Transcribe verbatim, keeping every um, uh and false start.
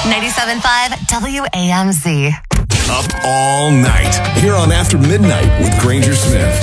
ninety-seven point five W A M Z. Up all night. Here on After Midnight with Granger Smith.